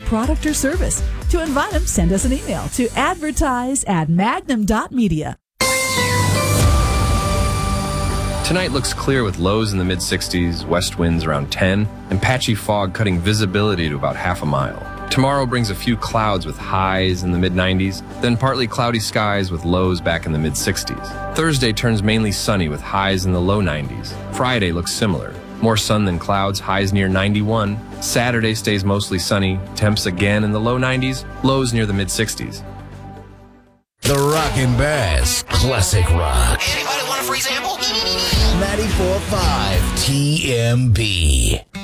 product or service. To invite them, send us an email to advertise@magnum.media. Tonight looks clear with lows in the mid-60s, west winds around 10, and patchy fog cutting visibility to about half a mile. Tomorrow brings a few clouds with highs in the mid-90s, then partly cloudy skies with lows back in the mid-60s. Thursday turns mainly sunny with highs in the low 90s. Friday looks similar. More sun than clouds, highs near 91. Saturday stays mostly sunny, temps again in the low 90s, lows near the mid-60s. The Rockin' Bass Classic Rock. Anybody want a free sample? 94.5 TMB.